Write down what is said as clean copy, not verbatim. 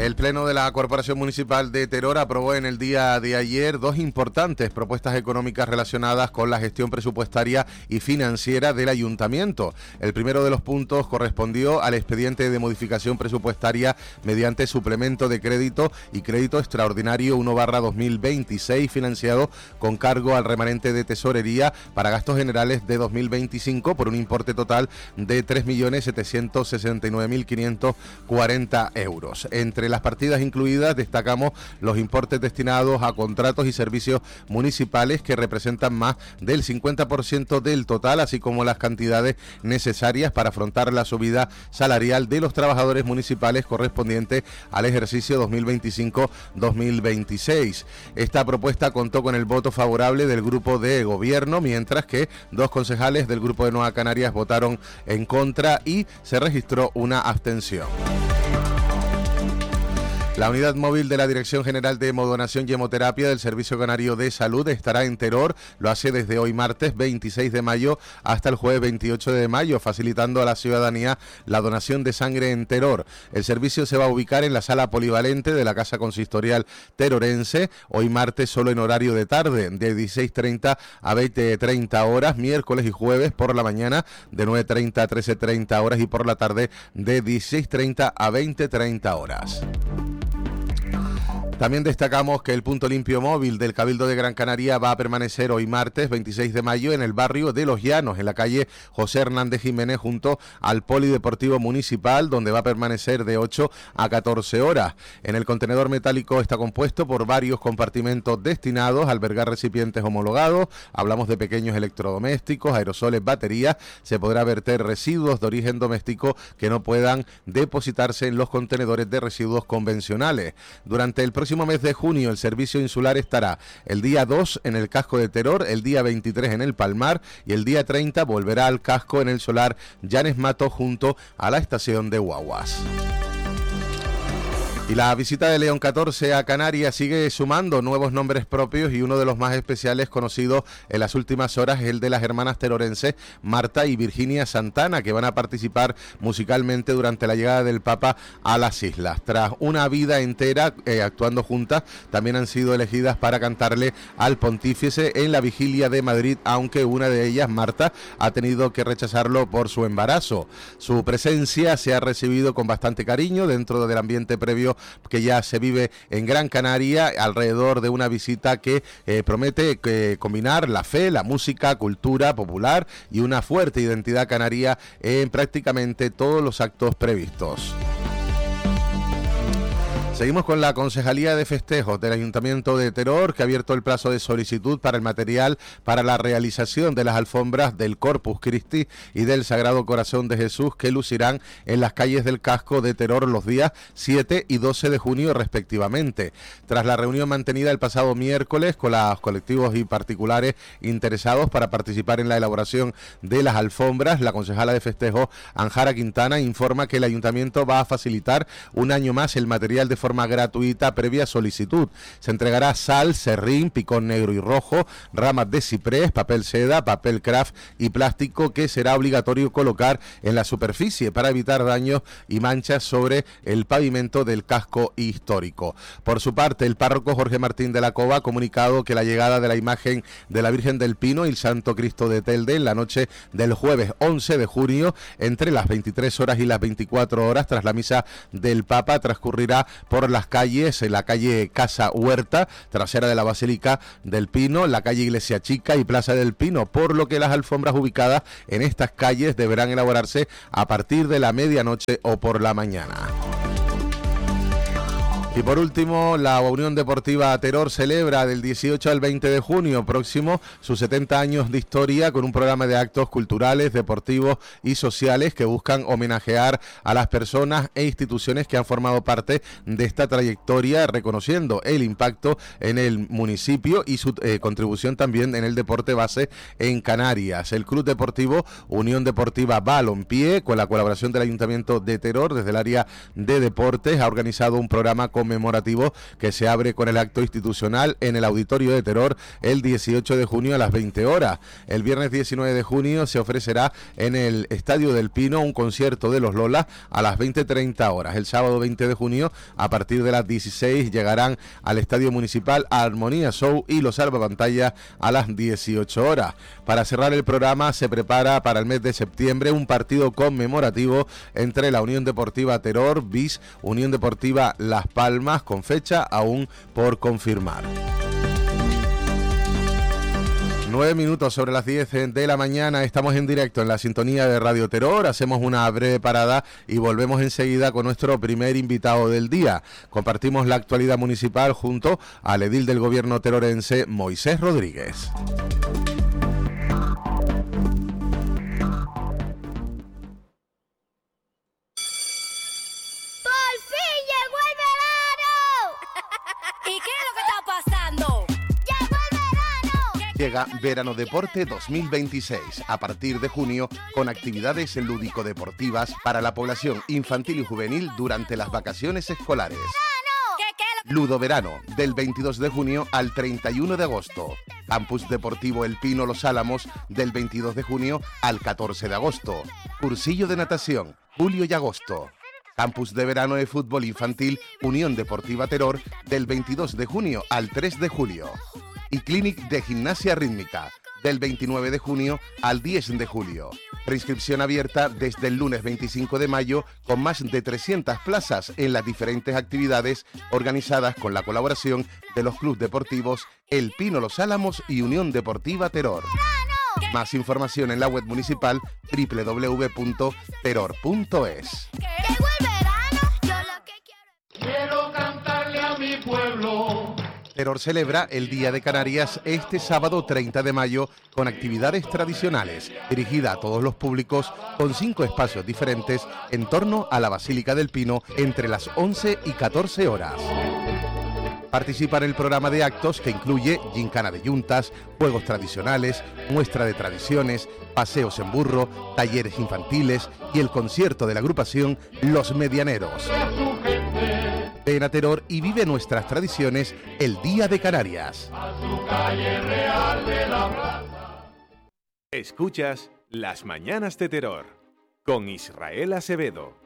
El Pleno de la Corporación Municipal de Teror aprobó en el día de ayer dos importantes propuestas económicas relacionadas con la gestión presupuestaria y financiera del Ayuntamiento. El primero de los puntos correspondió al expediente de modificación presupuestaria mediante suplemento de crédito y crédito extraordinario 1/2026 financiado con cargo al remanente de tesorería para gastos generales de 2025 por un importe total de 3.769.540 euros. Entre las partidas incluidas destacamos los importes destinados a contratos y servicios municipales que representan más del 50% del total, así como las cantidades necesarias para afrontar la subida salarial de los trabajadores municipales correspondiente al ejercicio 2025-2026. Esta propuesta contó con el voto favorable del grupo de gobierno, mientras que dos concejales del grupo de Nueva Canarias votaron en contra y se registró una abstención. La unidad móvil de la Dirección General de Hemodonación y Hemoterapia del Servicio Canario de Salud estará en Teror, lo hace desde hoy martes 26 de mayo hasta el jueves 28 de mayo, facilitando a la ciudadanía la donación de sangre en Teror. El servicio se va a ubicar en la sala polivalente de la Casa Consistorial Terorense, hoy martes solo en horario de tarde, de 16:30 a 20:30 horas, miércoles y jueves por la mañana de 9:30 a 13:30 horas y por la tarde de 16:30 a 20:30 horas. También destacamos que el punto limpio móvil del Cabildo de Gran Canaria va a permanecer hoy martes 26 de mayo en el barrio de Los Llanos, en la calle José Hernández Jiménez, junto al Polideportivo Municipal, donde va a permanecer de 8 a 14 horas. En el contenedor metálico está compuesto por varios compartimentos destinados a albergar recipientes homologados. Hablamos de pequeños electrodomésticos, aerosoles, baterías. Se podrá verter residuos de origen doméstico que no puedan depositarse en los contenedores de residuos convencionales. Durante el próximo mes de junio, el servicio insular estará el día 2 en el casco de Teror, el día 23 en el Palmar y el día 30 volverá al casco en el solar Llanes Mato junto a la estación de guaguas. Y la visita de León XIV a Canarias sigue sumando nuevos nombres propios, y uno de los más especiales conocidos en las últimas horas es el de las hermanas terorenses Marta y Virginia Santana, que van a participar musicalmente durante la llegada del Papa a las islas. Tras una vida entera actuando juntas, también han sido elegidas para cantarle al pontífice en la vigilia de Madrid, aunque una de ellas, Marta, ha tenido que rechazarlo por su embarazo. Su presencia se ha recibido con bastante cariño dentro del ambiente previo que ya se vive en Gran Canaria alrededor de una visita que promete combinar la fe, la música, cultura popular y una fuerte identidad canaria en prácticamente todos los actos previstos. Seguimos con la Concejalía de Festejos del Ayuntamiento de Teror, que ha abierto el plazo de solicitud para el material para la realización de las alfombras del Corpus Christi y del Sagrado Corazón de Jesús, que lucirán en las calles del casco de Teror los días 7 y 12 de junio respectivamente. Tras la reunión mantenida el pasado miércoles con los colectivos y particulares interesados para participar en la elaboración de las alfombras, la concejala de Festejos, Anjara Quintana, informa que el Ayuntamiento va a facilitar un año más el material de forma gratuita previa solicitud. Se entregará sal, serrín, picón negro y rojo, ramas de ciprés, papel seda, papel craft y plástico, que será obligatorio colocar en la superficie para evitar daños y manchas sobre el pavimento del casco histórico. Por su parte, el párroco Jorge Martín de la Cova ha comunicado que la llegada de la imagen de la Virgen del Pino y el Santo Cristo de Telde en la noche del jueves 11 de junio entre las 23 horas y las 24 horas tras la misa del Papa transcurrirá por las calles, en la calle Casa Huerta, trasera de la Basílica del Pino, la calle Iglesia Chica y Plaza del Pino, por lo que las alfombras ubicadas en estas calles deberán elaborarse a partir de la medianoche o por la mañana. Y por último, la Unión Deportiva Teror celebra del 18 al 20 de junio próximo sus 70 años de historia con un programa de actos culturales, deportivos y sociales que buscan homenajear a las personas e instituciones que han formado parte de esta trayectoria, reconociendo el impacto en el municipio y su contribución también en el deporte base en Canarias. El Club Deportivo Unión Deportiva Balompié, con la colaboración del Ayuntamiento de Teror desde el área de deportes, ha organizado un programa con conmemorativo que se abre con el acto institucional en el Auditorio de Teror el 18 de junio a las 20 horas. El viernes 19 de junio se ofrecerá en el Estadio del Pino un concierto de los Lolas a las 20:30 horas. El sábado 20 de junio, a partir de las 16, llegarán al Estadio Municipal Armonía Show y los salvapantallas a las 18 horas. Para cerrar el programa, se prepara para el mes de septiembre un partido conmemorativo entre la Unión Deportiva Teror bis Unión Deportiva Las Palmas, con fecha aún por confirmar. 9 minutos sobre las 10 de la mañana, estamos en directo en la sintonía de Radio Teror, hacemos una breve parada y volvemos enseguida con nuestro primer invitado del día. Compartimos la actualidad municipal junto al edil del gobierno terorense, Moisés Rodríguez. Llega Verano Deporte 2026, a partir de junio, con actividades lúdico-deportivas para la población infantil y juvenil durante las vacaciones escolares. Ludo Verano, del 22 de junio al 31 de agosto. Campus Deportivo El Pino Los Álamos, del 22 de junio al 14 de agosto. Cursillo de natación, julio y agosto. Campus de verano de fútbol infantil Unión Deportiva Teror, del 22 de junio al 3 de julio. Y Clinic de Gimnasia Rítmica, del 29 de junio al 10 de julio. Preinscripción abierta desde el lunes 25 de mayo, con más de 300 plazas en las diferentes actividades organizadas con la colaboración de los clubes deportivos El Pino Los Álamos y Unión Deportiva Teror. Más información en la web municipal www.teror.es. Quiero cantarle a mi pueblo. Teror celebra el Día de Canarias este sábado 30 de mayo con actividades tradicionales, dirigida a todos los públicos, con 5 espacios diferentes en torno a la Basílica del Pino entre las 11 y 14 horas. Participa en el programa de actos que incluye gincana de yuntas, juegos tradicionales, muestra de tradiciones, paseos en burro, talleres infantiles y el concierto de la agrupación Los Medianeros. Ven a Teror y vive nuestras tradiciones el Día de Canarias. Escuchas Las Mañanas de Teror con Israel Acevedo.